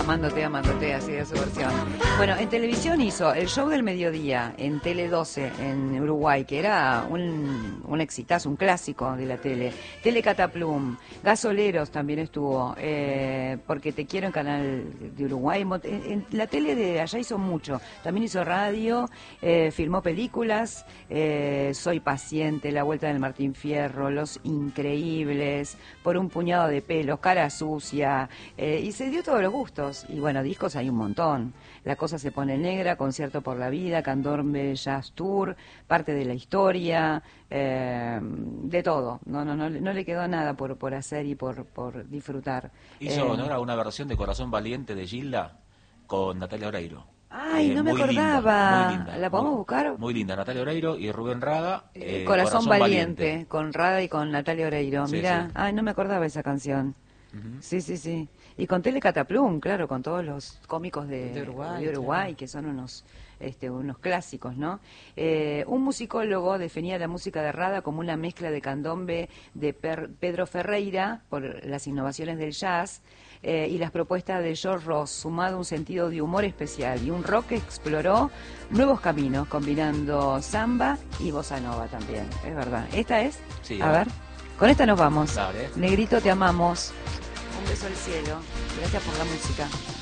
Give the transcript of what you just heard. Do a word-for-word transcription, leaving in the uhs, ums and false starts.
Amándote, amándote, así de su versión. Bueno, en televisión hizo El Show del Mediodía en Tele doce en Uruguay, que era un, un exitazo, un clásico de la tele. Tele Cataplum, Gasoleros también estuvo, eh, Porque Te Quiero en Canal de Uruguay. En, en la tele de allá hizo mucho. También hizo radio, eh, filmó películas, eh, Soy Paciente, La Vuelta del Martín Fierro, Los Increíbles, Por un Puñado de Pelos, Cara Sucia, eh, y se dio todos los gustos. Y bueno, discos hay un montón. La Cosa se pone negra, Concierto por la vida, Candombe Jazz Tour, Parte de la historia, eh, de todo. No, no, no, no le quedó nada por, por hacer y por, por disfrutar. Hizo Eh, honor a una versión de Corazón Valiente de Gilda con Natalia Oreiro. Ay, Eh, no me muy acordaba. linda, muy linda. ¿La podemos muy, buscar? Muy linda, Natalia Oreiro y Rubén Rada. Eh, Eh, Corazón, Corazón Valiente, Valiente, con Rada y con Natalia Oreiro. Sí, Mira, sí. ay, no me acordaba esa canción. Uh-huh. Sí, sí, sí. Y con Tele Cataplum, claro, con todos los cómicos de, De Uruguay, de Uruguay claro. que son unos este, unos clásicos, ¿no? Eh, un musicólogo definía la música de Rada como una mezcla de candombe de Per- Pedro Ferreira, por las innovaciones del jazz, eh, y las propuestas de George Ross, sumado un sentido de humor especial y un rock que exploró nuevos caminos, combinando samba y bossa nova también, es verdad. ¿Esta es? Sí, a a ver, ver. con esta nos vamos. Dale. Negrito, te amamos. Un beso al cielo. Gracias por la música.